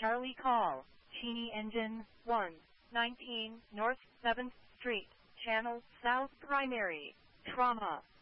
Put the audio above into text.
Charlie call, Cheney Engine 1, 19 North 7th Street, Channel South Primary, Trauma.